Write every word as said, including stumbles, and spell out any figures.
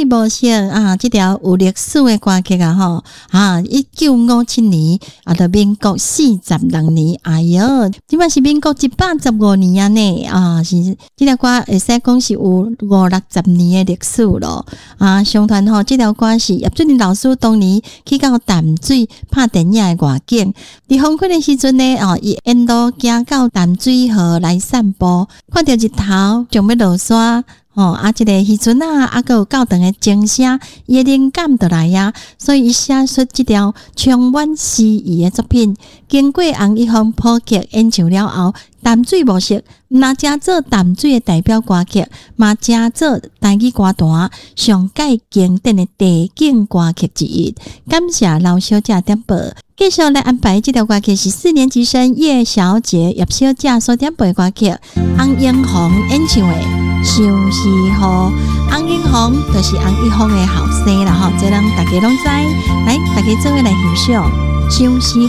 无色啊，这条有历史的歌曲啊吼啊，一九五七年啊，到民国四十六年，哎哟，即摆是民国一百十五年啊呢啊，是这条歌会使讲是有五六十年的历史咯啊。相传吼，这条歌是叶俊麟老师当年去到淡水拍电影的外景，伫风困的时阵呢，哦，伊沿路行到淡水河来散步，看到日头将要落山。哦，啊，这个时阵啊，啊，个有够长的钟声，伊的灵感就来呀，所以伊写出这条充满诗意的作品。经过洪一峰谱曲演唱了后，淡水模式毋那加做淡水的代表歌曲，嘛加做台语歌坛上界经典的地景歌曲之一。感谢老小姐点播。继续来安排这条歌曲是四年级生叶小姐叶小姐所点播的歌曲，洪英红演唱的《相思河》。洪英红就是洪一峰的后生啦吼，这人大家拢知。来，大家做伙来欣赏《相思